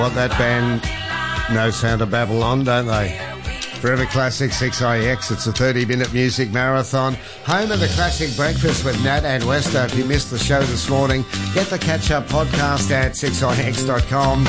What that band knows Sound of Babylon, don't they? Forever Classic 6IX. It's a 30-minute music marathon. Home of the Classic Breakfast with Nat and Westo. If you missed the show this morning, get the catch-up podcast at 6ix.com.